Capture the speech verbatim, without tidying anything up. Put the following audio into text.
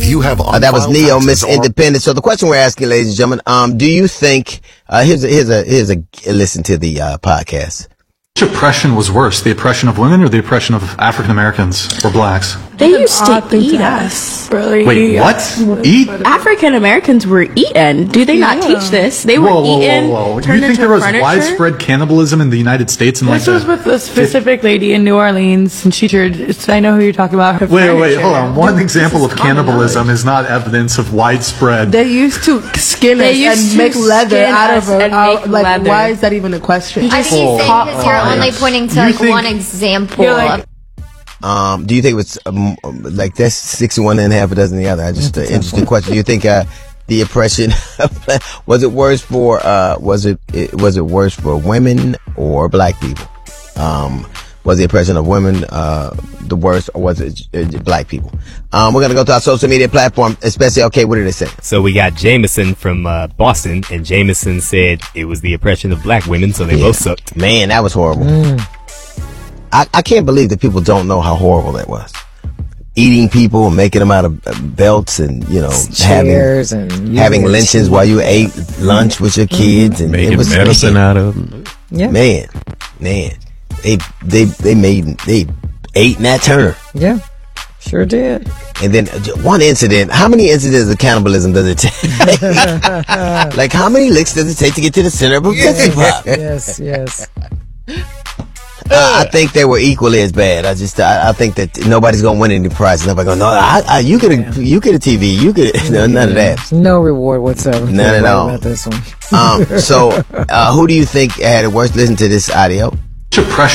you have uh, that was Neo, Miss Independent. So the question we're asking, ladies and gentlemen, um, do you think, uh, here's a, here's a, here's a, listen to the, uh, podcast. Which oppression was worse, the oppression of women or the oppression of African Americans or blacks? They used to eat us. Really? Wait, what? Eat? African Americans were eaten. Do they yeah. not teach this? They were whoa, whoa, eaten. Whoa, whoa. Turned You think into there was furniture? widespread cannibalism in the United States? In this like was the, with a specific lady in New Orleans, and she turned. I know who you're talking about. Wait, wait, wait, hold on. One example of cannibalism is not evidence of widespread. They used to skin they us and make leather out of it. Like, leather. why is that even a question? I think you say because you're only pointing to You like think- one example. like- of Um, do you think it was um, like that's sixty-one and a half a dozen the other? I just, uh, interesting question. Do you think, uh, the oppression, was it worse for, uh, was it, it, was it worse for women or black people? Um, was the oppression of women, uh, the worst, or was it uh, black people? Um, we're gonna go to our social media platform, especially, okay, what did they say? So we got Jameson from, uh, Boston, and Jameson said it was the oppression of black women, so they Yeah. both sucked. Man, that was horrible. Mm. I, I can't believe that people don't know how horrible that was. Eating people, making them out of belts, and you know, Chairs having and having lynchings while you ate lunch with your kids, and Making it was medicine man, out of them. Yeah. Man, man, they they they made they ate that turn. Yeah, sure did. And then uh, one incident. How many incidents of cannibalism does it take? Like how many licks does it take to get to the center of a Tootsie Pop? Yes, yes. Uh, I think they were equally as bad. I just, I, I think that nobody's gonna win any prizes. Nobody gonna, no, I, I, you get a, you get a T V, you get a, no, none of that. No reward whatsoever. None at all. About this one. Um, so, uh, who do you think had it worse? Listen to this audio. Oppression